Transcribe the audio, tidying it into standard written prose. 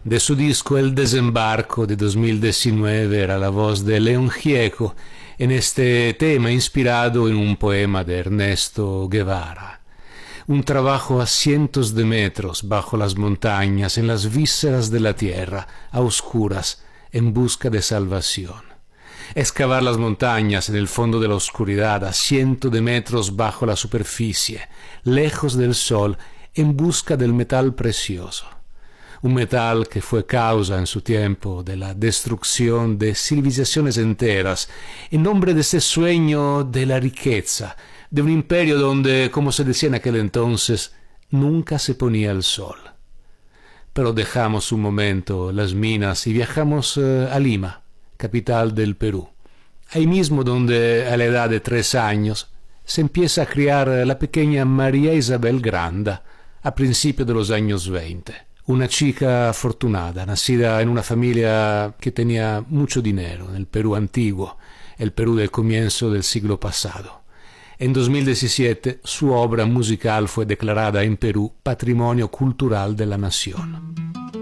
De su disco El Desembarco de 2019 era la voz de León Gieco en este tema inspirado en un poema de Ernesto Guevara. Un trabajo a cientos de metros bajo las montañas, en las vísceras de la tierra, a oscuras, en busca de salvación. Excavar las montañas en el fondo de la oscuridad, a cientos de metros bajo la superficie, lejos del sol, en busca del metal precioso. Un metal que fue causa en su tiempo de la destrucción de civilizaciones enteras, en nombre de ese sueño de la riqueza, de un imperio donde, como se decía en aquel entonces, nunca se ponía el sol. Pero dejamos un momento las minas y viajamos a Lima, capital del Perú. Ahí mismo donde a la edad de 3 años se empieza a criar la pequeña María Isabel Granda a principios de los años 20. Una chica afortunada, nacida en una familia que tenía mucho dinero, en el Perú antiguo, el Perú del comienzo del siglo pasado. En 2017 su obra musical fue declarada en Perú Patrimonio Cultural de la Nación.